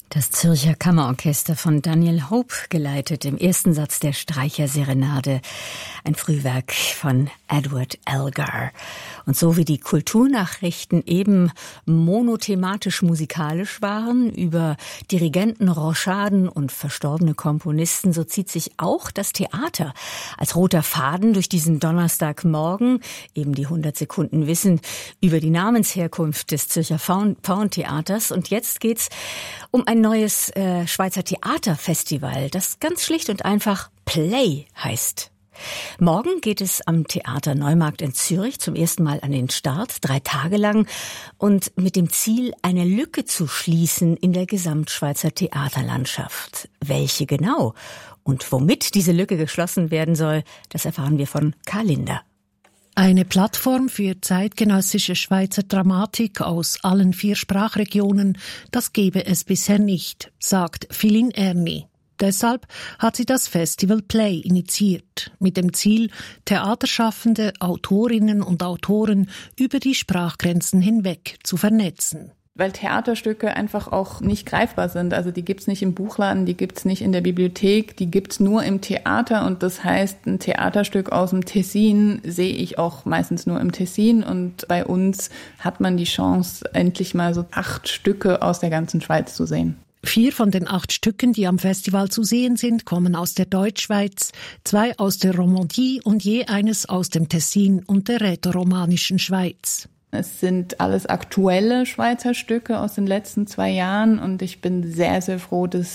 Das Zürcher Kammerorchester von Daniel Hope geleitet im ersten Satz der Streicherserenade, ein Frühwerk von Edward Elgar. Und so wie die Kulturnachrichten eben monothematisch musikalisch waren, über Dirigenten, Rochaden und verstorbene Komponisten, so zieht sich auch das Theater als roter Faden durch diesen Donnerstagmorgen, eben die 100 Sekunden Wissen über die Namensherkunft des Zürcher Pfauentheaters. Und jetzt geht's um ein neues Schweizer Theaterfestival, das ganz schlicht und einfach Play heißt. Morgen geht es am Theater Neumarkt in Zürich zum ersten Mal an den Start, 3 Tage lang, und mit dem Ziel, eine Lücke zu schließen in der Gesamtschweizer Theaterlandschaft. Welche genau und womit diese Lücke geschlossen werden soll, das erfahren wir von Karl Linder. Eine Plattform für zeitgenössische Schweizer Dramatik aus allen 4 Sprachregionen, das gebe es bisher nicht, sagt Philin Erni. Deshalb hat sie das Festival Play initiiert, mit dem Ziel, Theaterschaffende, Autorinnen und Autoren über die Sprachgrenzen hinweg zu vernetzen. Weil Theaterstücke einfach auch nicht greifbar sind. Also die gibt's nicht im Buchladen, die gibt's nicht in der Bibliothek, die gibt's nur im Theater. Und das heißt, ein Theaterstück aus dem Tessin sehe ich auch meistens nur im Tessin. Und bei uns hat man die Chance, endlich mal so 8 Stücke aus der ganzen Schweiz zu sehen. 4 von den 8 Stücken, die am Festival zu sehen sind, kommen aus der Deutschschweiz, 2 aus der Romandie und je eines aus dem Tessin und der rätoromanischen Schweiz. Es sind alles aktuelle Schweizer Stücke aus den letzten 2 Jahren und ich bin sehr, sehr froh, dass